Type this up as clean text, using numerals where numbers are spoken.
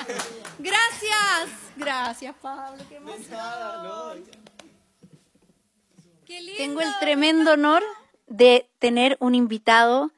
Gracias. Gracias, Pablo. Qué emoción. Qué lindo. Tengo el tremendo honor de tener un invitado